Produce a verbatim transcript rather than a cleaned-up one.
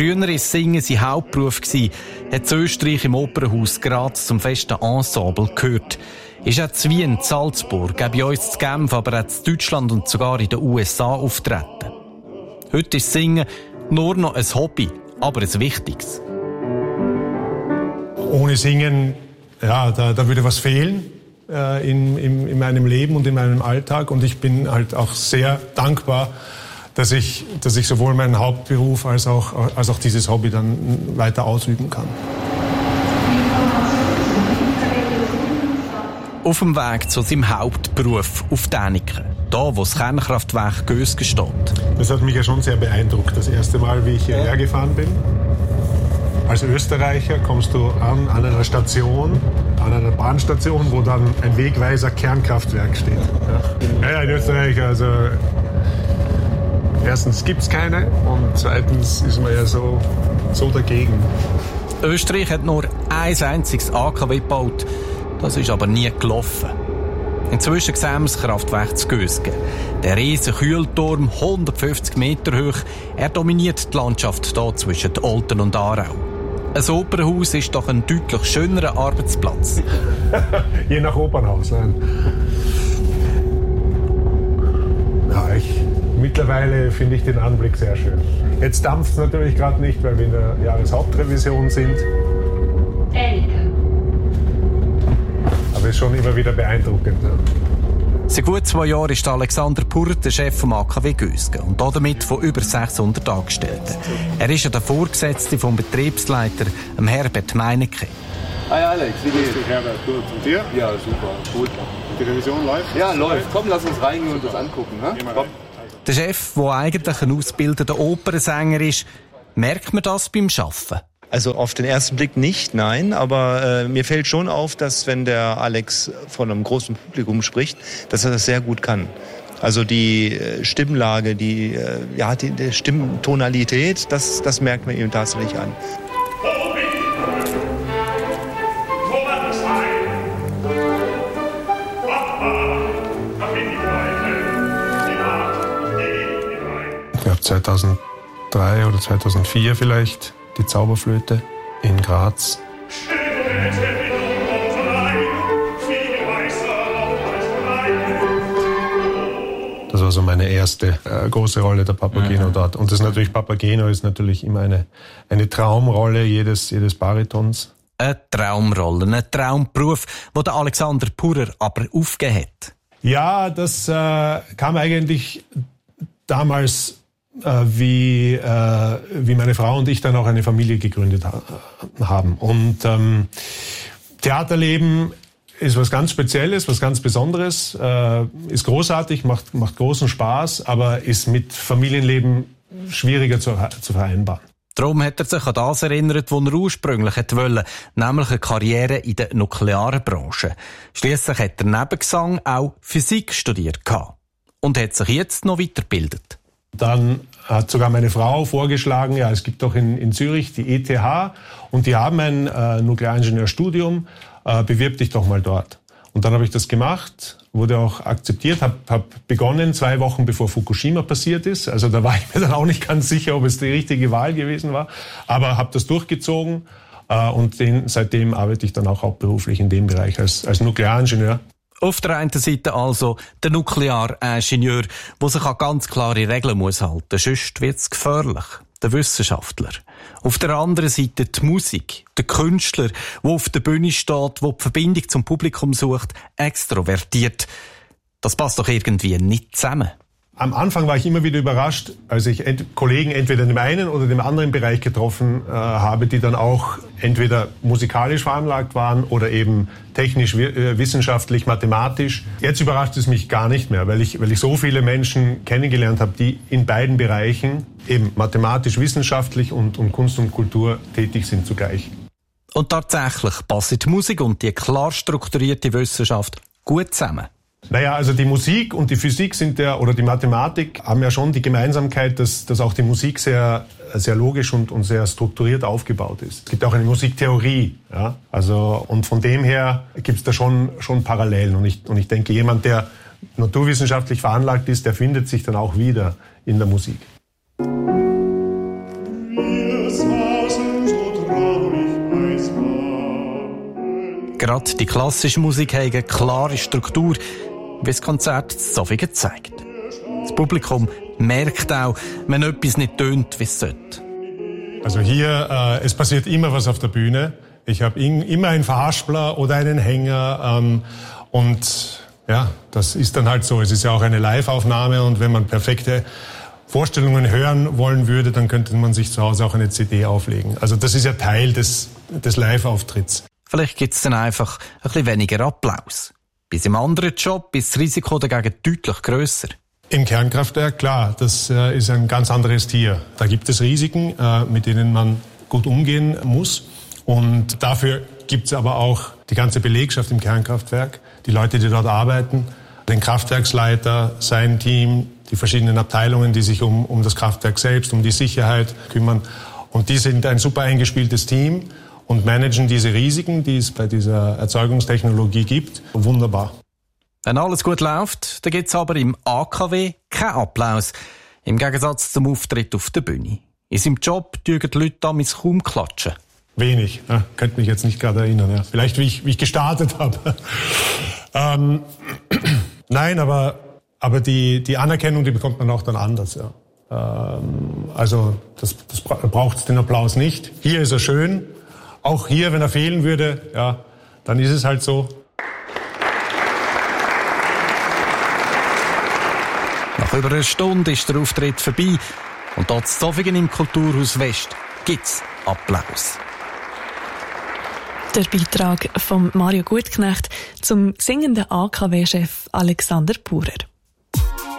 Früher war Singen sein Hauptberuf, hat in Österreich im Opernhaus Graz zum festen Ensemble gehört. Ist auch zu Wien, in Salzburg, bei uns zu Genf, aber auch in Deutschland und sogar in den U S A auftreten. Heute ist Singen nur noch ein Hobby, aber ein wichtiges. Ohne Singen, ja, da, da würde was fehlen äh, in, in, in meinem Leben und in meinem Alltag. Und ich bin halt auch sehr dankbar, dass ich, dass ich sowohl meinen Hauptberuf als auch, als auch dieses Hobby dann weiter ausüben kann. Auf dem Weg zu seinem Hauptberuf auf Däniken, da wo das Kernkraftwerk Gösgen steht. Das hat mich ja schon sehr beeindruckt, das erste Mal, wie ich hierher gefahren bin. Als Österreicher kommst du an, an einer Station, an einer Bahnstation, wo dann ein Wegweiser Kernkraftwerk steht. Ja, ja in Österreich, also erstens gibt es keine und zweitens ist man ja so, so dagegen. Österreich hat nur ein einziges A K W gebaut, das ist aber nie gelaufen. Inzwischen sehen wir das Kraftwerk zu Gösgen. Der riesige Kühlturm, hundertfünfzig Meter hoch, er dominiert die Landschaft hier zwischen Olten und Aarau. Ein Opernhaus ist doch ein deutlich schönerer Arbeitsplatz. Je nach Opernhaus, nein. Ja, ich, mittlerweile finde ich den Anblick sehr schön. Jetzt dampft es natürlich gerade nicht, weil wir in der Jahreshauptrevision sind. Aber es ist schon immer wieder beeindruckend. Ja. Seit gut zwei Jahren ist Alexander Purrer der Chef vom A K W Gösgen und damit von über sechshundert Angestellten. Er ist ja der Vorgesetzte vom Betriebsleiter, Herbert Meinecke. Hi Alex, wie geht's? Herbert, gut. Und dir? Ja, super, gut. Die Revision läuft? Ja, läuft. Komm, lass uns reingehen und das angucken. Ha? Komm. Der Chef, der eigentlich ein ausgebildeter Opernsänger ist, merkt man das beim Arbeiten? Also auf den ersten Blick nicht, nein, aber äh, mir fällt schon auf, dass wenn der Alex vor einem großen Publikum spricht, dass er das sehr gut kann. Also die äh, Stimmlage, die, äh, ja, die, die Stimmtonalität, das, das merkt man ihm tatsächlich an. Ich glaube zweitausenddrei oder zweitausendvier vielleicht. Die Zauberflöte in Graz. Das war so meine erste äh, große Rolle, der Papageno mhm. dort. Und das ist natürlich, Papageno ist natürlich immer eine, eine Traumrolle jedes, jedes Baritons. Eine Traumrolle, ein Traumberuf, den der Alexander Purrer aber aufgegeben hat. Ja, das äh, kam eigentlich damals, Äh, wie, äh, wie meine Frau und ich dann auch eine Familie gegründet ha- haben. Und ähm, Theaterleben ist was ganz Spezielles, was ganz Besonderes, äh, ist großartig, macht, macht großen Spaß, aber ist mit Familienleben schwieriger zu, zu vereinbaren. Darum hat er sich an das erinnert, was er ursprünglich wollte, nämlich eine Karriere in der nuklearen Branche. Schliesslich hat er neben Gesang auch Physik studiert und hat sich jetzt noch weitergebildet. Dann hat sogar meine Frau vorgeschlagen, ja, es gibt doch in, in Zürich die E T H und die haben ein äh, Nuklearingenieurstudium, äh, bewirb dich doch mal dort. Und dann habe ich das gemacht, wurde auch akzeptiert, habe hab begonnen, zwei Wochen bevor Fukushima passiert ist. Also da war ich mir dann auch nicht ganz sicher, ob es die richtige Wahl gewesen war, aber habe das durchgezogen äh, und den, seitdem arbeite ich dann auch hauptberuflich in dem Bereich als, als Nuklearingenieur. Auf der einen Seite also der Nuklearingenieur, der sich an ganz klare Regeln muss halten, sonst wird es gefährlich. Der Wissenschaftler. Auf der anderen Seite die Musik, der Künstler, der auf der Bühne steht, der die Verbindung zum Publikum sucht, extrovertiert. Das passt doch irgendwie nicht zusammen. Am Anfang war ich immer wieder überrascht, als ich ent- Kollegen entweder in dem einen oder dem anderen Bereich getroffen äh, habe, die dann auch entweder musikalisch veranlagt waren oder eben technisch, äh, wissenschaftlich, mathematisch. Jetzt überrascht es mich gar nicht mehr, weil ich, weil ich so viele Menschen kennengelernt habe, die in beiden Bereichen eben mathematisch, wissenschaftlich und, und Kunst und Kultur tätig sind zugleich. Und tatsächlich passen die Musik und die klar strukturierte Wissenschaft gut zusammen. Naja, also die Musik und die Physik sind ja, oder die Mathematik haben ja schon die Gemeinsamkeit, dass, dass auch die Musik sehr, sehr logisch und, und sehr strukturiert aufgebaut ist. Es gibt auch eine Musiktheorie, ja. Also, und von dem her gibt es da schon, schon Parallelen. Und ich, und ich denke, jemand, der naturwissenschaftlich veranlagt ist, der findet sich dann auch wieder in der Musik. Wir Gerade die klassische Musik hat eine klare Struktur, wie das Konzert Zofingen zeigt. Das Publikum merkt auch, wenn etwas nicht tönt, wie es sollte. Also hier, äh, es passiert immer was auf der Bühne. Ich habe immer einen Verhaspler oder einen Hänger. Ähm, und ja, das ist dann halt so. Es ist ja auch eine Live-Aufnahme und wenn man perfekte Vorstellungen hören wollen würde, dann könnte man sich zu Hause auch eine C D auflegen. Also das ist ja Teil des, des Live-Auftritts. Vielleicht gibt es dann einfach ein bisschen weniger Applaus. Bei einem anderen Job ist das Risiko dagegen deutlich grösser. Im Kernkraftwerk, klar, das äh, ist ein ganz anderes Tier. Da gibt es Risiken, äh, mit denen man gut umgehen muss. Und dafür gibt es aber auch die ganze Belegschaft im Kernkraftwerk, die Leute, die dort arbeiten, den Kraftwerksleiter, sein Team, die verschiedenen Abteilungen, die sich um, um das Kraftwerk selbst, um die Sicherheit kümmern. Und die sind ein super eingespieltes Team und managen diese Risiken, die es bei dieser Erzeugungstechnologie gibt, wunderbar. Wenn alles gut läuft, dann gibt es aber im A K W keinen Applaus. Im Gegensatz zum Auftritt auf der Bühne. In seinem Job dürfen die Leute damals kaum klatschen. Wenig, ja, könnte mich jetzt nicht gerade erinnern. Ja. Vielleicht wie ich, wie ich gestartet habe. ähm, nein, aber, aber die, die Anerkennung, die bekommt man auch dann anders. Ja. Ähm, also das, das braucht es den Applaus nicht. Hier ist er schön. Auch hier, wenn er fehlen würde, ja, dann ist es halt so. Nach über einer Stunde ist der Auftritt vorbei und dort in Zofingen im Kulturhaus West gibt's Applaus. Der Beitrag von Mario Gutknecht zum singenden A K W-Chef Alexander Purer.